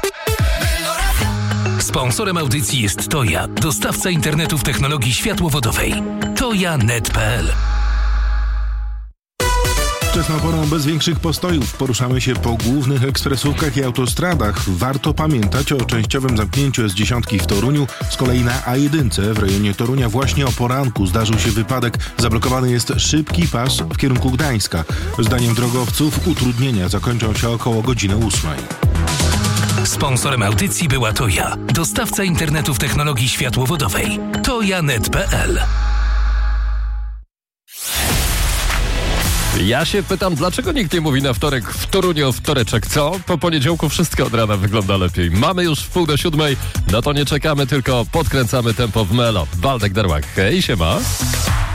Sponsorem audycji jest Toja, dostawca internetu w technologii światłowodowej. Toja.net.pl. Wczesną porą bez większych postojów poruszamy się po głównych ekspresówkach i autostradach. Warto pamiętać o częściowym zamknięciu S10 w Toruniu. Z kolei na A1 w rejonie Torunia właśnie o poranku zdarzył się wypadek. Zablokowany jest szybki pas w kierunku Gdańska. Zdaniem drogowców utrudnienia zakończą się około godziny 8. Sponsorem audycji była Toja, dostawca internetu w technologii światłowodowej. Toja.net.pl. Ja się pytam, dlaczego nikt nie mówi na wtorek w Toruniu o wtoreczek, co? Po poniedziałku wszystko od rana wygląda lepiej. Mamy już 6:30, na to nie czekamy, tylko podkręcamy tempo w melo. Waldek Darłak, hej, siema.